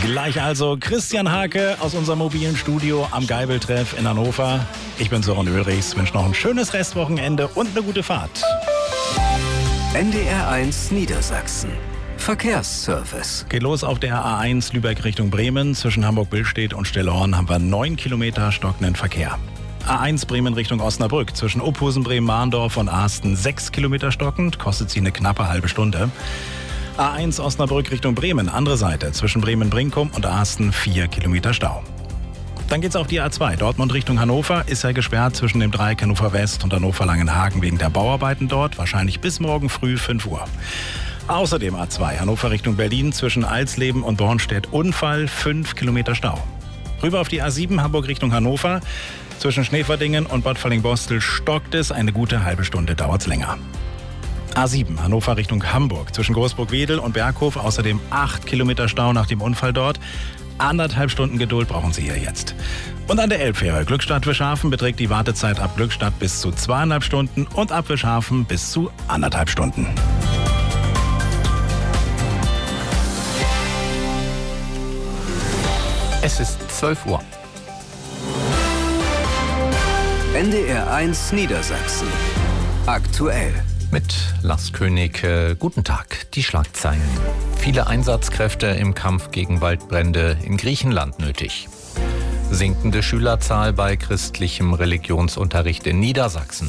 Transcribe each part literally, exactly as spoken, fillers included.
Gleich also Christian Hake aus unserem mobilen Studio am Geibeltreff in Hannover. Ich bin Sören Ulrichs, wünsche noch ein schönes Restwochenende und eine gute Fahrt. N D R eins Niedersachsen. Verkehrsservice. Geht los auf der A eins Lübeck Richtung Bremen. Zwischen Hamburg-Billstedt und Stellhorn haben wir neun Kilometer stockenden Verkehr. A eins Bremen Richtung Osnabrück. Zwischen Ophusen, Bremen-Mahndorf und Ahsten sechs Kilometer stockend. Kostet sie eine knappe halbe Stunde. A eins Osnabrück Richtung Bremen, andere Seite. Zwischen Bremen-Brinkum und Ahsten vier Kilometer Stau. Dann geht's auf die A zwei. Dortmund Richtung Hannover ist ja gesperrt zwischen dem Dreieck Hannover West und Hannover-Langenhagen wegen der Bauarbeiten dort. Wahrscheinlich bis morgen früh fünf Uhr. Außerdem A zwei Hannover Richtung Berlin zwischen Alsleben und Bornstedt Unfall, fünf Kilometer Stau. Rüber auf die A sieben Hamburg Richtung Hannover. Zwischen Schneverdingen und Bad Falling-Bostel stockt es. Eine gute halbe Stunde dauert's länger. A sieben Hannover Richtung Hamburg. Zwischen Großburg-Wedel und Berghof außerdem acht Kilometer Stau nach dem Unfall dort. Anderthalb Stunden Geduld brauchen Sie hier jetzt. Und an der Elbfähre Glückstadt-Wischhafen beträgt die Wartezeit ab Glückstadt bis zu zweieinhalb Stunden und ab Wischhafen bis zu anderthalb Stunden. Es ist zwölf Uhr. N D R eins Niedersachsen. Aktuell. Mit Lars König, äh, guten Tag. Die Schlagzeilen. Viele Einsatzkräfte im Kampf gegen Waldbrände in Griechenland nötig. Sinkende Schülerzahl bei christlichem Religionsunterricht in Niedersachsen.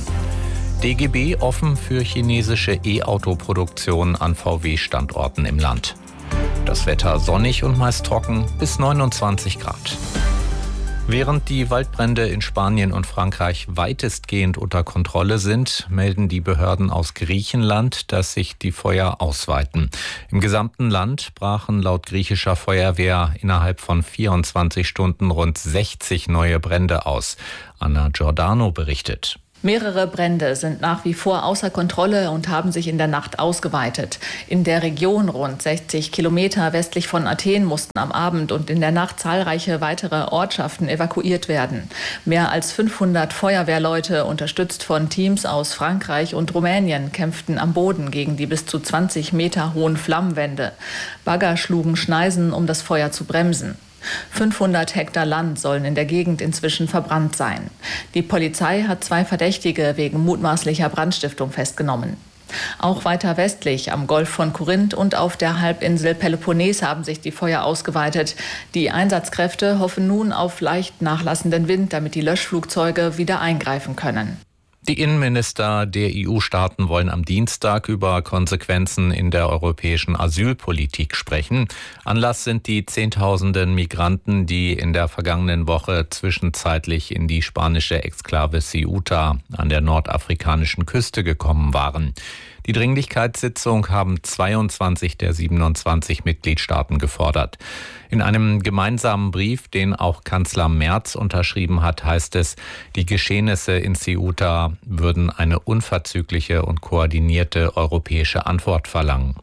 D G B offen für chinesische E-Auto-Produktion an V W-Standorten im Land. Das Wetter sonnig und meist trocken bis neunundzwanzig Grad. Während die Waldbrände in Spanien und Frankreich weitestgehend unter Kontrolle sind, melden die Behörden aus Griechenland, dass sich die Feuer ausweiten. Im gesamten Land brachen laut griechischer Feuerwehr innerhalb von vierundzwanzig Stunden rund sechzig neue Brände aus. Anna Giordano berichtet. Mehrere Brände sind nach wie vor außer Kontrolle und haben sich in der Nacht ausgeweitet. In der Region rund sechzig Kilometer westlich von Athen mussten am Abend und in der Nacht zahlreiche weitere Ortschaften evakuiert werden. Mehr als fünfhundert Feuerwehrleute, unterstützt von Teams aus Frankreich und Rumänien, kämpften am Boden gegen die bis zu zwanzig Meter hohen Flammenwände. Bagger schlugen Schneisen, um das Feuer zu bremsen. fünfhundert Hektar Land sollen in der Gegend inzwischen verbrannt sein. Die Polizei hat zwei Verdächtige wegen mutmaßlicher Brandstiftung festgenommen. Auch weiter westlich am Golf von Korinth und auf der Halbinsel Peloponnes haben sich die Feuer ausgeweitet. Die Einsatzkräfte hoffen nun auf leicht nachlassenden Wind, damit die Löschflugzeuge wieder eingreifen können. Die Innenminister der E U-Staaten wollen am Dienstag über Konsequenzen in der europäischen Asylpolitik sprechen. Anlass sind die Zehntausenden Migranten, die in der vergangenen Woche zwischenzeitlich in die spanische Exklave Ceuta an der nordafrikanischen Küste gekommen waren. Die Dringlichkeitssitzung haben zweiundzwanzig der siebenundzwanzig Mitgliedstaaten gefordert. In einem gemeinsamen Brief, den auch Kanzler Merz unterschrieben hat, heißt es, die Geschehnisse in Ceuta würden eine unverzügliche und koordinierte europäische Antwort verlangen.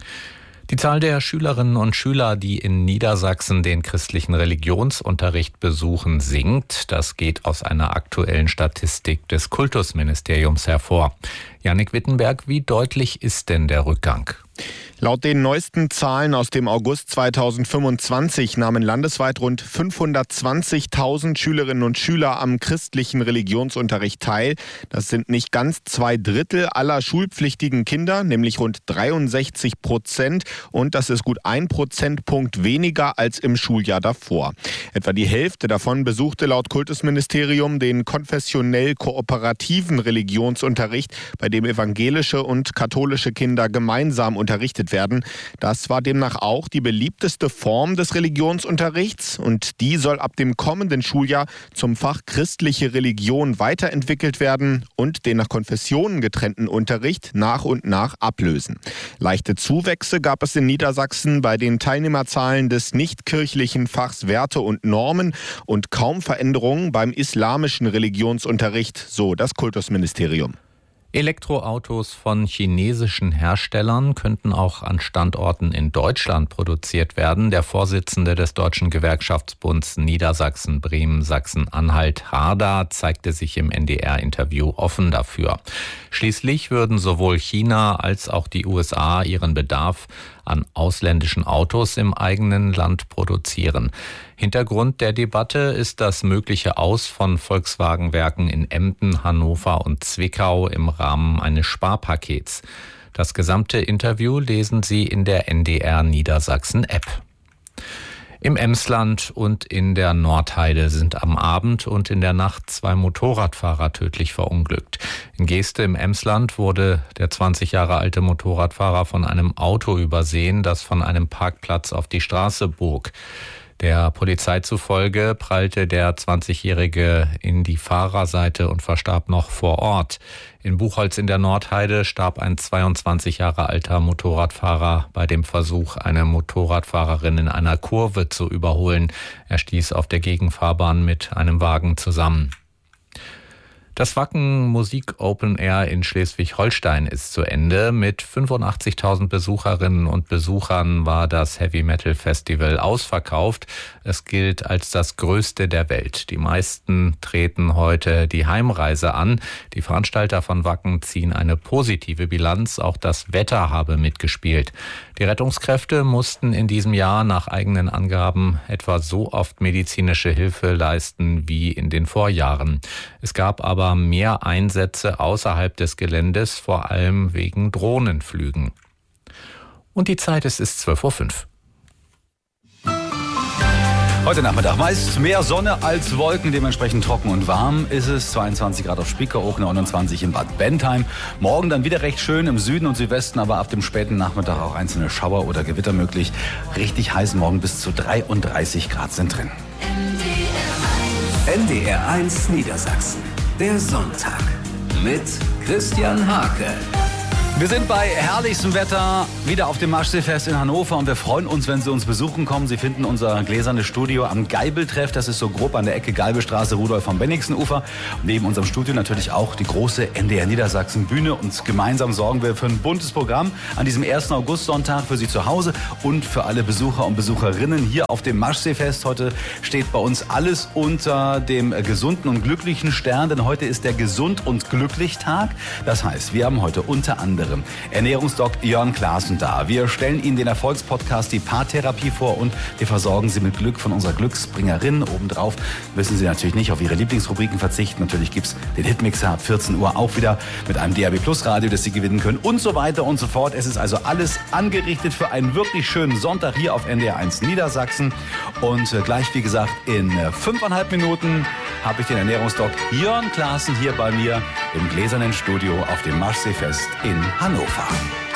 Die Zahl der Schülerinnen und Schüler, die in Niedersachsen den christlichen Religionsunterricht besuchen, sinkt. Das geht aus einer aktuellen Statistik des Kultusministeriums hervor. Jannik Wittenberg, wie deutlich ist denn der Rückgang? Laut den neuesten Zahlen aus dem August zweitausendfünfundzwanzig nahmen landesweit rund fünfhundertzwanzigtausend Schülerinnen und Schüler am christlichen Religionsunterricht teil. Das sind nicht ganz zwei Drittel aller schulpflichtigen Kinder, nämlich rund dreiundsechzig Prozent. Und das ist gut ein Prozentpunkt weniger als im Schuljahr davor. Etwa die Hälfte davon besuchte laut Kultusministerium den konfessionell kooperativen Religionsunterricht, bei dem evangelische und katholische Kinder gemeinsam unterrichtet werden. Das war demnach auch die beliebteste Form des Religionsunterrichts und die soll ab dem kommenden Schuljahr zum Fach christliche Religion weiterentwickelt werden und den nach Konfessionen getrennten Unterricht nach und nach ablösen. Leichte Zuwächse gab es in Niedersachsen bei den Teilnehmerzahlen des nichtkirchlichen Fachs Werte und Normen und kaum Veränderungen beim islamischen Religionsunterricht, so das Kultusministerium. Elektroautos von chinesischen Herstellern könnten auch an Standorten in Deutschland produziert werden. Der Vorsitzende des Deutschen Gewerkschaftsbunds Niedersachsen, Bremen, Sachsen-Anhalt, Harda, zeigte sich im N D R-Interview offen dafür. Schließlich würden sowohl China als auch die U S A ihren Bedarf an ausländischen Autos im eigenen Land produzieren. Hintergrund der Debatte ist das mögliche Aus von Volkswagen-Werken in Emden, Hannover und Zwickau im Rahmen eines Sparpakets. Das gesamte Interview lesen Sie in der N D R Niedersachsen-App. Im Emsland und in der Nordheide sind am Abend und in der Nacht zwei Motorradfahrer tödlich verunglückt. In Geeste im Emsland wurde der zwanzig Jahre alte Motorradfahrer von einem Auto übersehen, das von einem Parkplatz auf die Straße bog. Der Polizei zufolge prallte der zwanzigjährige in die Fahrerseite und verstarb noch vor Ort. In Buchholz in der Nordheide starb ein zweiundzwanzig Jahre alter Motorradfahrer bei dem Versuch, eine Motorradfahrerin in einer Kurve zu überholen. Er stieß auf der Gegenfahrbahn mit einem Wagen zusammen. Das Wacken Musik Open Air in Schleswig-Holstein ist zu Ende. Mit fünfundachtzigtausend Besucherinnen und Besuchern war das Heavy Metal Festival ausverkauft. Es gilt als das größte der Welt. Die meisten treten heute die Heimreise an. Die Veranstalter von Wacken ziehen eine positive Bilanz. Auch das Wetter habe mitgespielt. Die Rettungskräfte mussten in diesem Jahr nach eigenen Angaben etwa so oft medizinische Hilfe leisten wie in den Vorjahren. Es gab aber mehr Einsätze außerhalb des Geländes, vor allem wegen Drohnenflügen. Und die Zeit ist, ist zwölf Uhr fünf. Heute Nachmittag meist mehr Sonne als Wolken, dementsprechend trocken und warm ist es. zweiundzwanzig Grad auf Spiekeroog, neunundzwanzig in Bad Bentheim. Morgen dann wieder recht schön im Süden und Südwesten, aber ab dem späten Nachmittag auch einzelne Schauer oder Gewitter möglich. Richtig heiß morgen, bis zu dreiunddreißig Grad sind drin. N D R eins Niedersachsen. Der Sonntag mit Christian Hake. Wir sind bei herrlichstem Wetter wieder auf dem Maschseefest in Hannover und wir freuen uns, wenn Sie uns besuchen kommen. Sie finden unser gläsernes Studio am Geibeltreff. Das ist so grob an der Ecke Geibelstraße, Rudolf vom Bennigsenufer. Neben unserem Studio natürlich auch die große N D R Niedersachsen Bühne. Und gemeinsam sorgen wir für ein buntes Programm an diesem ersten August-Sonntag für Sie zu Hause und für alle Besucher und Besucherinnen hier auf dem Maschseefest. Heute steht bei uns alles unter dem gesunden und glücklichen Stern, denn heute ist der Gesund- und Glücklich-Tag. Das heißt, wir haben heute unter anderem Ernährungsdoc Jörn Klaassen da. Wir stellen Ihnen den Erfolgspodcast Die Paartherapie vor und wir versorgen Sie mit Glück von unserer Glücksbringerin. Obendrauf müssen Sie natürlich nicht auf Ihre Lieblingsrubriken verzichten. Natürlich gibt es den Hitmixer ab vierzehn Uhr auch wieder mit einem D A B Plus Radio, das Sie gewinnen können und so weiter und so fort. Es ist also alles angerichtet für einen wirklich schönen Sonntag hier auf N D R eins Niedersachsen. Und äh, gleich, wie gesagt, in äh, fünfeinhalb Minuten habe ich den Ernährungsdoc Jörn Klaassen hier bei mir im gläsernen Studio auf dem Maschseefest in Hannover.